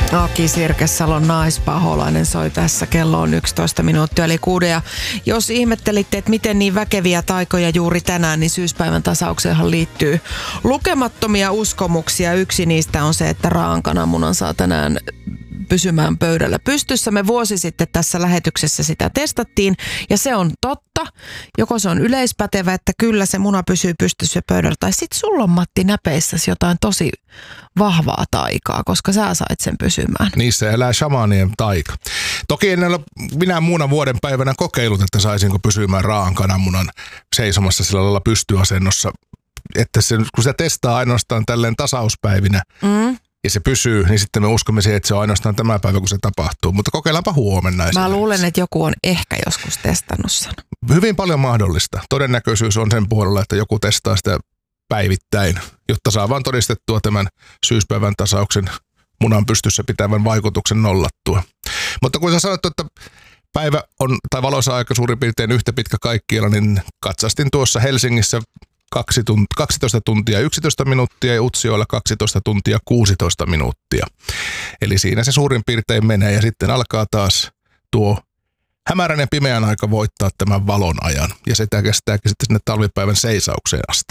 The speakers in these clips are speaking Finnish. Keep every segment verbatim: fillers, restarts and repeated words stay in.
Aki Sirkessalon naispaholainen soi tässä. Kello on yksitoista minuuttia eli kuuden. Ja jos ihmettelitte, että miten niin väkeviä taikoja juuri tänään, niin syyspäivän tasaukseenhan liittyy lukemattomia uskomuksia. Yksi niistä on se, että raaan kananmunan saa tänään pysymään pöydällä pystyssä. Me vuosi sitten tässä lähetyksessä sitä testattiin ja se on totta. Joko se on yleispätevä, että kyllä se muna pysyy pystyssä pöydällä, tai sit sulla on, Matti, näpeissäsi jotain tosi vahvaa taikaa, koska sä sait sen pysymään. Niissä elää shamanien taika. Toki en ole minä muuna vuoden päivänä kokeillut, että saisinko pysymään raaan kananmunan seisomassa sillä lailla pystyasennossa, että se, kun se testaa ainoastaan tälleen tasauspäivinä, mm. ja se pysyy, niin sitten me uskomme siihen, että se on ainoastaan tämä päivä, kun se tapahtuu. Mutta kokeillaanpa huomenna. Mä luulen, että joku on ehkä joskus testannut sen. Hyvin paljon mahdollista. Todennäköisyys on sen puolella, että joku testaa sitä päivittäin, jotta saa vaan todistettua tämän syyspäivän tasauksen munan pystyssä pitävän vaikutuksen nollattua. Mutta kun sä sanot, että päivä on, tai valoisa aika suurin piirtein yhtä pitkä kaikkialla, niin katsastin tuossa Helsingissä kaksitoista tuntia yksitoista minuuttia ja Utsjoella kaksitoista tuntia kuusitoista minuuttia. Eli siinä se suurin piirtein menee ja sitten alkaa taas tuo hämärän ja pimeän aika voittaa tämän valon ajan. Ja sitä kestääkin sitten sinne talvipäivän seisaukseen asti.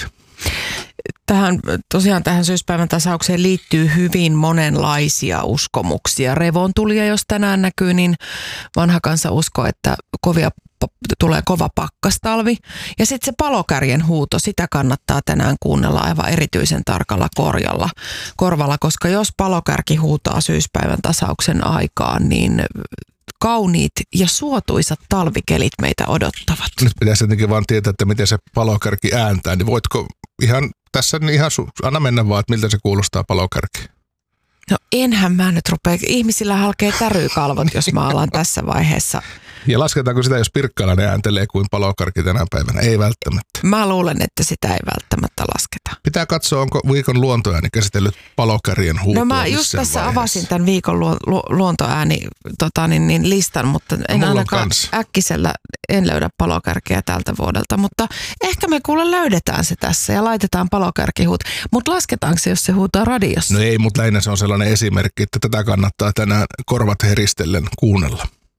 Tähän, tosiaan tähän syyspäivän tasaukseen liittyy hyvin monenlaisia uskomuksia. Revontulia, jos tänään näkyy, niin vanha kansa uskoo, että kovia tulee kova pakkastalvi. Ja sitten se palokärjen huuto, sitä kannattaa tänään kuunnella aivan erityisen tarkalla korjalla, korvalla, koska jos palokärki huutaa syyspäivän tasauksen aikaan, niin kauniit ja suotuisat talvikelit meitä odottavat. Nyt pitäisi jotenkin vaan tietää, että miten se palokärki ääntää, niin voitko ihan tässä niin ihan su- anna mennä vaan, että miltä se kuulostaa palokärki? No enhän mä nyt rupea, ihmisillä halkee tärykalvot, jos mä alan tässä vaiheessa. Ja lasketaanko sitä, jos Pirkkalainen ääntelee kuin palokärki tänä päivänä? Ei välttämättä. Mä luulen, että sitä ei välttämättä lasketa. Pitää katsoa, onko viikon luontoääni käsitellyt palokärjen huutoa. No mä just tässä vaiheessa avasin tämän viikon lu- lu- luontoääni tota, niin, niin listan, mutta en no, ainakaan äkkisellä en löydä palokärkeä tältä vuodelta. Mutta ehkä me kuule löydetään se tässä ja laitetaan palokärkihuut. Mutta lasketaanko se, jos se huutaa radiossa? No ei, mutta lähinnä se on sellainen esimerkki, että tätä kannattaa tänään korvat heristellen kuunnella.